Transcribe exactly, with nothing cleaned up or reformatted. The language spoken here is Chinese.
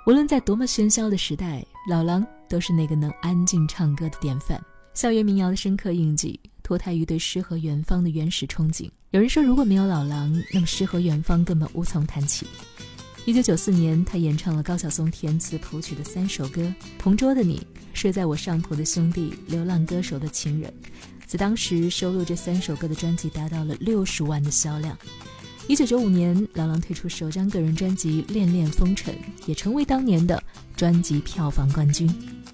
无论在多么喧嚣的时代，老狼都是那个能安静唱歌的典范。校园民谣的深刻印记，脱胎于对诗和远方的原始憧憬。有人说，如果没有老狼，那么诗和远方根本无从谈起。一九九四年，他演唱了高晓松填词谱曲的三首歌：同桌的你、睡在我上铺的兄弟、流浪歌手的情人。在当时收录这三首歌的专辑达到了六十万的销量。一九九五年，老狼推出首张个人专辑《恋恋风尘》，也成为当年的专辑票房冠军。